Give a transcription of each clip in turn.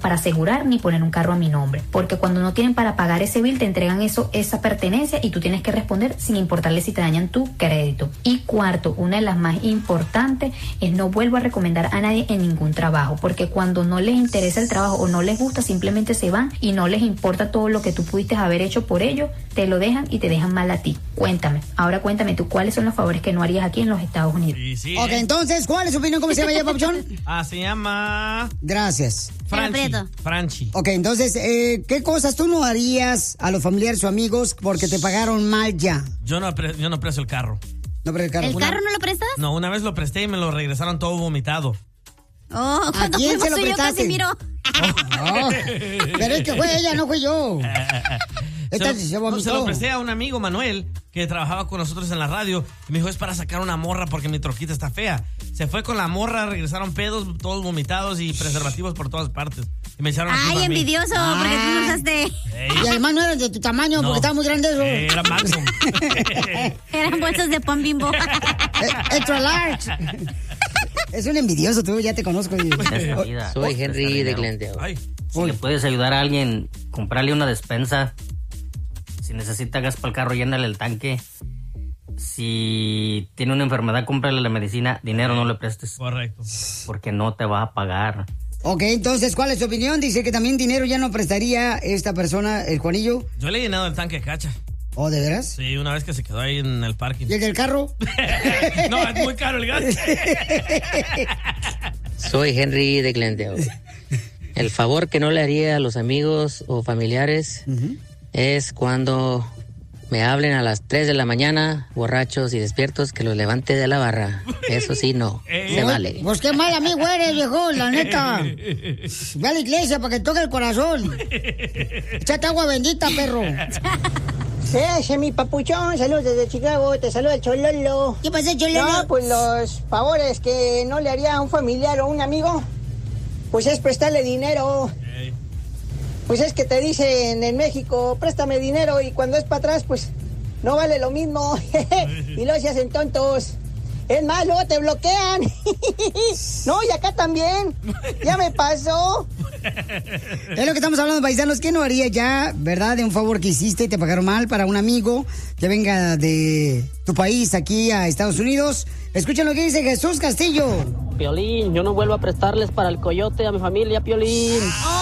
para asegurar ni poner un carro a mi nombre, porque cuando no tienen para pagar ese bill te entregan esa pertenencia y tú tienes que responder sin importarle si te dañan tu crédito. Y cuarto, una de las más importantes es no vuelvo a recomendar a nadie en ningún trabajo, porque cuando no les interesa el trabajo o no les gusta, simplemente se van y no les importa todo lo que tú pudiste haber hecho por ellos, te lo dejan y te dejan mal a ti. Ahora cuéntame tú, ¿cuáles son los favores que no harías aquí en los Estados Unidos? Sí, ok, entonces, ¿cuál es su opinión? ¿Cómo se llama ella, Papuchón? Se llama... Gracias. Franchi. Ok, entonces, ¿qué cosas tú no harías a los familiares o amigos porque te pagaron mal ya? Yo no presto el carro. No prestas el carro. ¿El carro no lo prestas? No, una vez lo presté y me lo regresaron todo vomitado. Oh, cuando quién se lo fuimos prestaste? yo, Casimiro. Oh, pero es que fue ella, no fui yo. Se lo presté a un amigo, Manuel, que trabajaba con nosotros en la radio. Y me dijo, es para sacar una morra porque mi troquita está fea. Se fue con la morra, regresaron pedos, todos vomitados y preservativos por todas partes. Y me echaron Ay, envidioso, porque tú no usaste. Y además no eran de tu tamaño, porque estaba muy grande eso. Era Magnum. Eran bolsas de pan Bimbo. Extra large. Es un envidioso, tú, ya te conozco. Soy Henry de Glendale. Si le puedes ayudar a alguien, comprarle una despensa. Si necesita gas para el carro, llénale el tanque. Si tiene una enfermedad, cómprale la medicina. Dinero no le prestes. Correcto. Porque no te va a pagar. Ok, entonces, ¿cuál es su opinión? Dice que también dinero ya no prestaría esta persona, el Juanillo. Yo le he llenado el tanque, cacha. ¿Oh, de veras? Sí, una vez que se quedó ahí en el parking. ¿Y el del carro? No, es muy caro el gas. Soy Henry de Glendale. El favor que no le haría a los amigos o familiares es cuando me hablen a las 3 de la mañana, borrachos y despiertos, que los levante de la barra. Eso sí, no. Se vale. Pues qué mal amigo eres, viejo, la neta. Ve a la iglesia para que toque el corazón. Échate agua bendita, perro. Se hace mi papuchón, saludos desde Chicago, te saluda el Chololo. ¿Qué pasa, Chololo? No, pues los favores que no le haría a un familiar o un amigo, pues es prestarle dinero. Pues es que te dicen en México, préstame dinero, y cuando es para atrás, pues no vale lo mismo. Y luego se hacen tontos. Es más, luego te bloquean. No, y acá también. Ya me pasó. Es lo que estamos hablando, paisanos. ¿Qué no haría ya, verdad, de un favor que hiciste y te pagaron mal para un amigo que venga de tu país aquí a Estados Unidos? Escuchen lo que dice Jesús Castillo. Piolín, yo no vuelvo a prestarles para el coyote a mi familia, Piolín.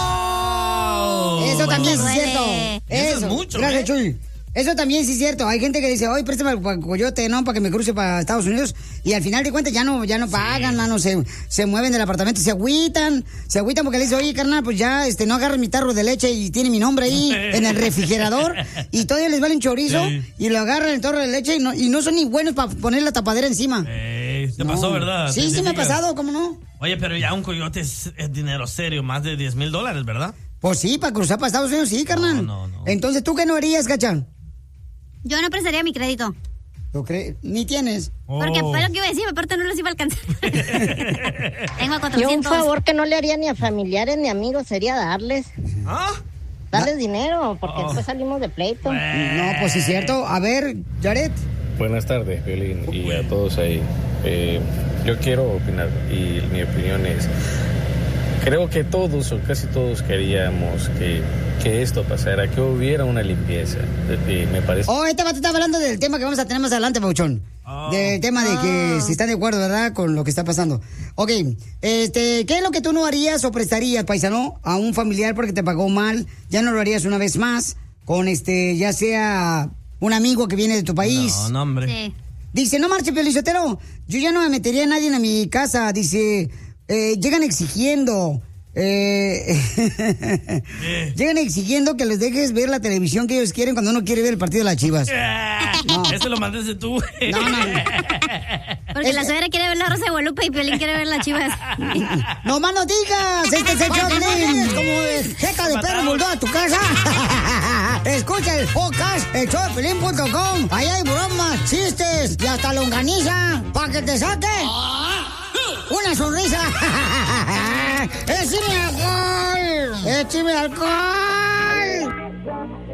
Eso también sí es cierto. Eso es mucho. Gracias, Chuy. Eso también sí es cierto. Hay gente que dice, oye, préstame para el coyote, ¿no? Para que me cruce para Estados Unidos. Y al final de cuentas ya no pagan, mano. Se mueven del apartamento, se agüitan porque le dice, oye, carnal, pues ya, no agarres mi tarro de leche y tiene mi nombre ahí en el refrigerador. Y todavía les vale un chorizo y lo agarran el tarro de leche y no son ni buenos para poner la tapadera encima. Te pasó, ¿verdad? Sí, me ha pasado, ¿cómo no? Oye, pero ya un coyote es dinero serio, más de $10,000, ¿verdad? Pues sí, para cruzar para Estados Unidos, sí, carnal. No. Entonces, ¿tú qué no harías, Cachán? Yo no prestaría mi crédito. ¿Lo crees? Ni tienes. Porque fue lo que iba a decir, aparte no los iba a alcanzar. Tengo 400. Yo un favor que no le haría ni a familiares ni amigos sería darles. Darles dinero, porque después salimos de pleito. No, pues sí es cierto. A ver, Jared. Buenas tardes, Violín, y a todos ahí. Yo quiero opinar, y mi opinión es... Creo que todos o casi todos queríamos que esto pasara, que hubiera una limpieza. Me parece... Este vato está hablando del tema que vamos a tener más adelante, Pauchón. Del tema de que si están de acuerdo, ¿verdad? Con lo que está pasando. Ok, ¿qué es lo que tú no harías o prestarías, paisano, a un familiar porque te pagó mal? Ya no lo harías una vez más con ya sea un amigo que viene de tu país. No, hombre. Sí. Dice, no marche, Piolizotero. Yo ya no me metería a nadie en mi casa. Dice... llegan exigiendo llegan exigiendo que les dejes ver la televisión que ellos quieren cuando uno quiere ver el partido de las Chivas. Eso lo mandaste tú. No. Porque la suegra quiere ver la Rosa de Guadalupe y Piolín quiere ver las Chivas. No más no digas. Este es el show de Piolín. Como jeca de perro bulldog a tu casa. Escucha el podcast, el showdepiolín.com. Ahí hay bromas, chistes y hasta longaniza para que te saque una sonrisa. ¡Échame alcohol! ¡Échame alcohol!